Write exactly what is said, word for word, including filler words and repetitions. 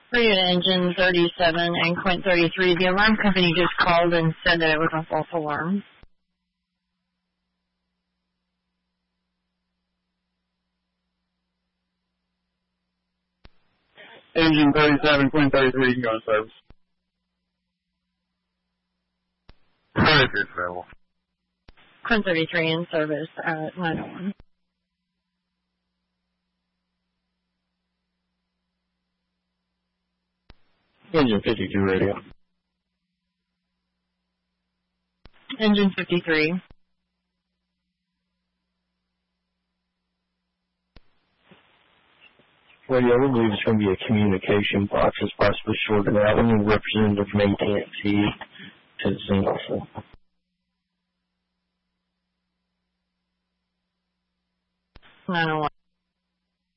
Radio to engine thirty-seven and Quint thirty-three. The alarm company just called and said that it was a false alarm. Engine thirty-seven, Quint thirty-three, you can go to service. thirty-three travel. Quint thirty-three in service at nine oh one. Engine fifty-two radio. Engine fifty-three. Radio, we believe it's going to be a communication box that's possibly shorted out. We need representative maintenance key to the scene also. nine oh one.